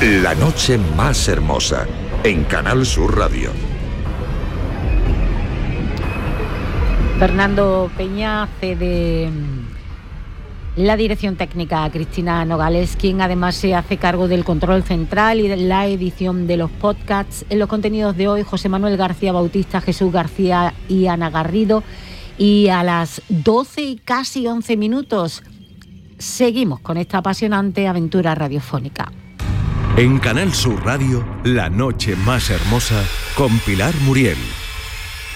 La noche más hermosa, en Canal Sur Radio. Fernando Peña cede la dirección técnica a Cristina Nogales, quien además se hace cargo del control central y de la edición de los podcasts. En los contenidos de hoy, José Manuel García Bautista, Jesús García y Ana Garrido. Y a las 12 y casi 11 minutos seguimos con esta apasionante aventura radiofónica. En Canal Sur Radio, La noche más hermosa con Pilar Muriel.